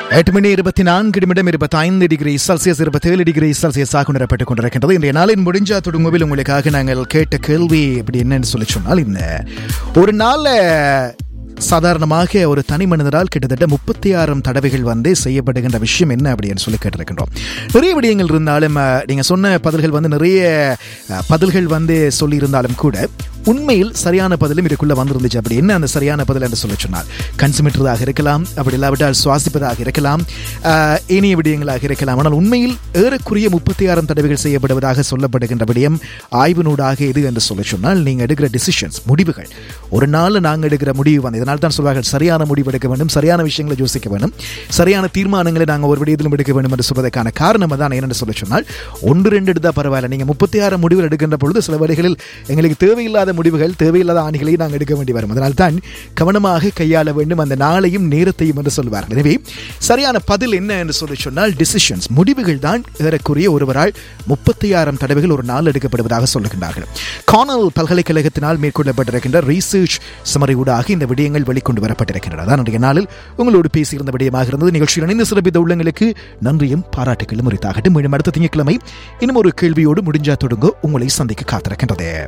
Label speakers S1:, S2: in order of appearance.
S1: 8 மணி 24 நிமிடம் 25 degree Celsius 27 degree Celsius உணரப்பட்டுக் கொண்டிருக்கின்றது. இன்றைய நாளின் முடிஞ்சா தொடங்குவில் உங்களுக்காக நாங்கள் கேட்ட கேள்வி எப்படி என்னன்னு சொல்லி சொன்னால், இந்த ஒரு நாள் சாதாரணமாக ஒரு தனி மனிதரால் கிட்டத்தட்ட 36 தடவைகள் செய்யப்படுகின்ற விஷயம் என்ன அப்படின்னு சொல்லி கேட்டிருக்கின்றோம். நிறைய விடயங்கள் இருந்தாலும் நீங்க சொன்ன பதில்கள் நிறைய பதில்கள் சொல்லியிருந்தாலும் கூட உண்மையில் சரியான பதிலும் இதுக்குள்ள வந்திருந்துச்சு. அப்படி என்ன அந்த சரியான பதில் என்று சொல்லி சொன்னால், கன்சுமேட்டதாக இருக்கலாம், அப்படி இல்லாவிட்டால் சுவாசிப்பதாக இருக்கலாம், ஏனைய விடயங்களாக இருக்கலாம். ஆனால் உண்மையில் ஏறக்குறைய 36 தடவைகள் செய்யப்படுவதாக சொல்லப்படுகின்ற விடயம் ஆய்வினூடாக எது என்று சொல்லி சொன்னால், நீங்க எடுக்கிற டிசிஷன்ஸ், முடிவுகள். ஒரு நாள் நாங்கள் எடுக்கிற முடிவு இதனால் தான் சொல்வார்கள், சரியான முடிவு எடுக்க வேண்டும், சரியான விஷயங்களை யோசிக்க வேண்டும், சரியான தீர்மானங்களை நாங்கள் ஒரு விடயத்திலும் எடுக்க வேண்டும் என்று சொல்வதற்கான காரணம் தான் என்னென்னு சொல்லி சொன்னால், 1-2 எடுத்தால் பரவாயில்ல, நீங்க 36 முடிவுகள் எடுக்கின்ற பொழுது சில வேளைகளில் எங்களுக்கு தேவையில்லாத முடிவுகள், தேவையில்லாத ஆணிகளை நாங்கள் எடுக்க வேண்டி வரும். அதனால் தான் கவனமாக கையாள வேண்டும் அந்த நாளையும் நேரத்தையும் என்று சொல்வார்கள். எனவே சரியான பதில் என்ன என்று சொல்லி சொன்னால், டிசிஷன்ஸ், முடிவுகள் தான் ஏறக்குறைய ஒருவரால் 36 தடவைகள் ஒரு நாள் எடுக்கப்படுவதாக சொல்லுகின்றார்கள். கார்னல் பல்கலைக்கழகத்தினால் மேற்கொள்ளப்பட்டிருக்கின்ற ரீசர்ச் சமரி ஊடாக இந்த விடயங்கள் வெளிக்கொண்டு வரப்பட்டிருக்கின்றன. அதான் இன்றைய நாளில் உங்களோடு பேசியிருந்த விடயமாக இருந்தது. நிகழ்ச்சியில் இணைந்து சிறப்பித்த உள்ளங்களுக்கு நன்றியும் பாராட்டுகளும் உரித்தாகட்டும். மீண்டும் அடுத்த திங்கட்கிழமை இன்னும் ஒரு கேள்வியோடு முடிஞ்சா தொடங்க உங்களை சந்திக்க காத்திருக்கின்றது.